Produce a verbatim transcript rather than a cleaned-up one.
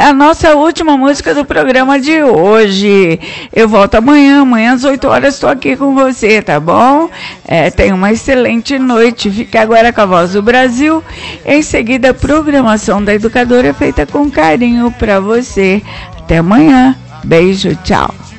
a nossa última música do programa de hoje. Eu volto amanhã, amanhã às oito horas estou aqui com você, tá bom? É, tenha uma excelente noite. Fica agora com a Voz do Brasil. Em seguida, a programação da Educadora é feita com carinho para você. Até amanhã. Beijo, tchau.